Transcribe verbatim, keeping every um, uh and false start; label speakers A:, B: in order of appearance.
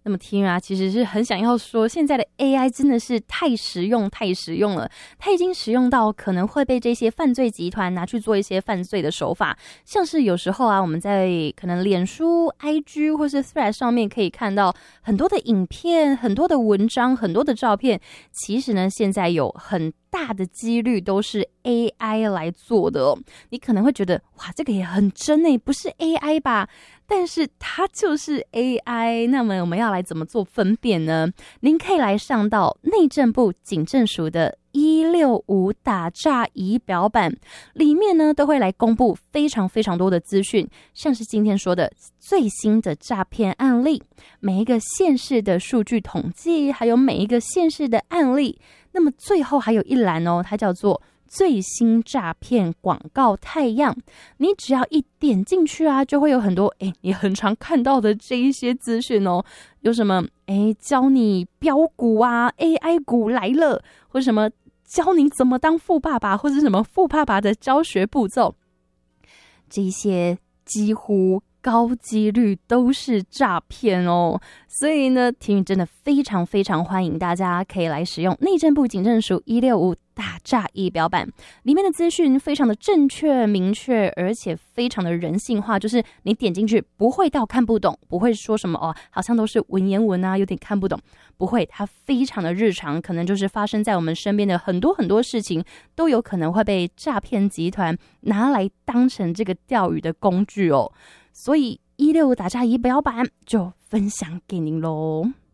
A: 那么Tina啊，其实是很想要说，现在的 A I 真的是太实用太实用了，它已经实用到可能会被这些犯罪集团拿去做一些犯罪的手法，像是有时候啊，我们在可能脸书 I G 或是 Thread 上面可以看到很多的影片，很多的文章，很多的照片，其实呢现在有很大的几率都是 A I 来做的哦。你可能会觉得哇，这个也很真耶，不是 A I 吧？但是它就是 A I。 那么我们要来怎么做分辨呢？您可以来上到内政部警政署的一六五打诈仪表板，里面呢都会来公布非常非常多的资讯，像是今天说的最新的诈骗案例，每一个县市的数据统计，还有每一个县市的案例。那么最后还有一栏哦，它叫做最新诈骗广告太阳，你只要一点进去啊，就会有很多诶你很常看到的这一些资讯哦，有什么诶教你标股啊 A I 股来了，或者什么教你怎么当富爸爸，或者什么富爸爸的教学步骤，这些几乎高几率都是诈骗哦。所以呢Tina真的非常非常欢迎大家可以来使用内政部警政署一六五打诈仪表板，里面的资讯非常的正确明确，而且非常的人性化，就是你点进去不会到看不懂，不会说什么哦好像都是文言文啊有点看不懂，不会，它非常的日常，可能就是发生在我们身边的很多很多事情都有可能会被诈骗集团拿来当成这个钓鱼的工具哦。所以一六五打诈仪表板就分享给您咯。